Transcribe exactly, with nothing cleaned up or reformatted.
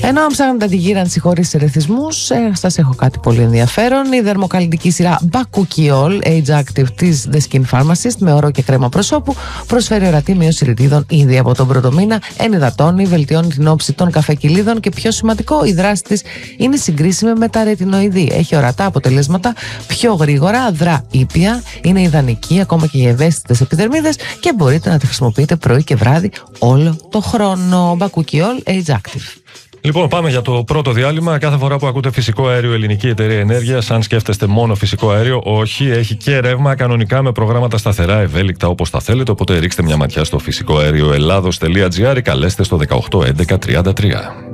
Ενώ αν ψάχνετε τη γύρανση χωρίς ερεθισμούς, ε, σας έχω κάτι πολύ ενδιαφέρον. Η δερμοκαλλιτική σειρά Bakuchiol Age Active της The Skin Pharmacist με όρο και κρέμα προσώπου προσφέρει ορατή μείωση ρητίδων ήδη από τον πρώτο μήνα, ενυδατώνει, βελτιώνει την όψη των καφεκυλίδων και πιο σημαντικό, η δράση της είναι συγκρίσιμη με τα ρετινοειδή. Έχει ορατά αποτελέσματα πιο γρήγορα, δρά ήπια, είναι ιδανική ακόμα και για ευαίσθητες επιδερμίδες και μπορείτε να τη χρησιμοποιείτε πρωί και βράδυ όλο το χρόνο. Bakuchiol Age Active. Λοιπόν, πάμε για το πρώτο διάλειμμα. Κάθε φορά που ακούτε φυσικό αέριο Ελληνική Εταιρεία Ενέργειας, αν σκέφτεστε μόνο φυσικό αέριο, όχι, έχει και ρεύμα κανονικά με προγράμματα σταθερά, ευέλικτα όπως τα θέλετε. Οπότε ρίξτε μια ματιά στο φυσικό αέριο Ελλάδος τελεία τζι άρ ή καλέστε στο δεκαοκτώ έντεκα τριάντα τρία.